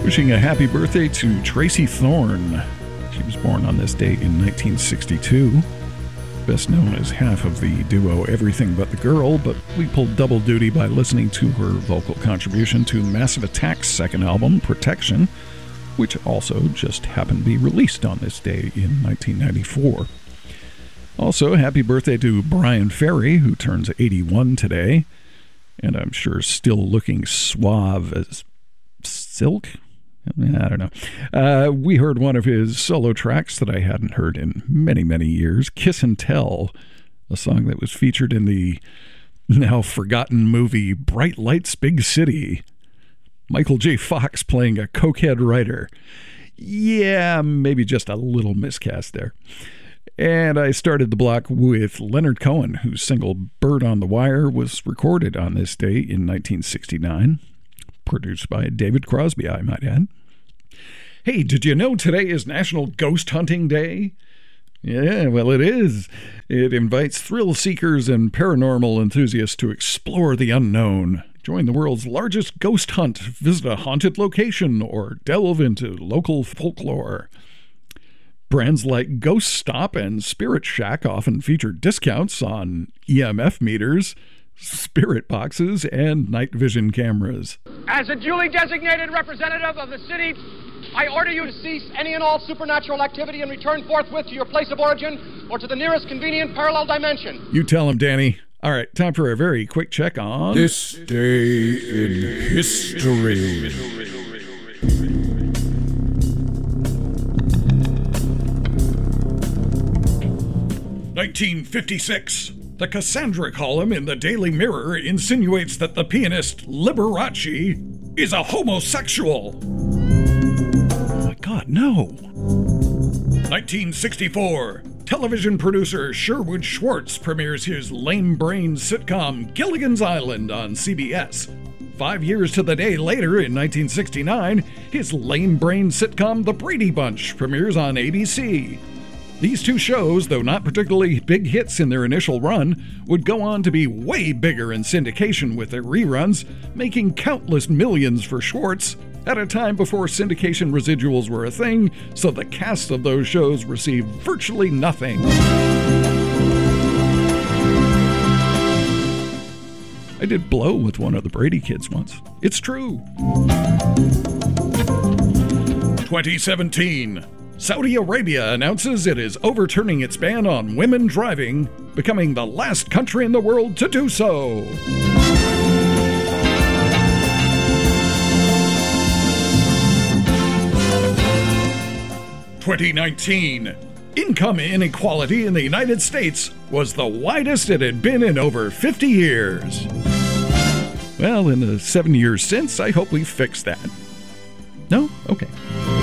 Wishing a happy birthday to Tracy Thorn. She was born on this date in 1962. Best known as half of the duo Everything But the Girl, but we pulled double duty by listening to her vocal contribution to Massive Attack's second album, Protection, which also just happened to be released on this day in 1994. Also, happy birthday to Brian Ferry, who turns 81 today, and I'm sure still looking suave as silk? I don't know. We heard one of his solo tracks that I hadn't heard in many, many years, Kiss and Tell, a song that was featured in the now forgotten movie Bright Lights, Big City. Michael J. Fox playing a cokehead writer. Yeah, maybe just a little miscast there. And I started the block with Leonard Cohen, whose single Bird on the Wire was recorded on this day in 1969. Produced by David Crosby, I might add. Hey, did you know today is National Ghost Hunting Day? Yeah, well, it is. It invites thrill seekers and paranormal enthusiasts to explore the unknown. Join the world's largest ghost hunt, visit a haunted location, or delve into local folklore. Brands like Ghost Stop and Spirit Shack often feature discounts on EMF meters, spirit boxes, and night vision cameras. As a duly designated representative of the city, I order you to cease any and all supernatural activity and return forthwith to your place of origin or to the nearest convenient parallel dimension. You tell him, Danny. All right, time for a very quick check on This Day in History. 1956. The Cassandra column in the Daily Mirror insinuates that the pianist Liberace is a homosexual. Oh my God, no. 1964. Television producer Sherwood Schwartz premieres his lame brain sitcom Gilligan's Island on CBS. 5 years to the day later, in 1969, his lame brain sitcom The Brady Bunch premieres on ABC. These two shows, though not particularly big hits in their initial run, would go on to be way bigger in syndication with their reruns, making countless millions for Schwartz at a time before syndication residuals were a thing, so the casts of those shows received virtually nothing. I did blow with one of the Brady kids once. It's true. 2017. Saudi Arabia announces it is overturning its ban on women driving, becoming the last country in the world to do so. (2019) Income inequality in the United States was the widest it had been in over 50 years. Well, in the 7 years since, I hope we've fixed that. No? Okay.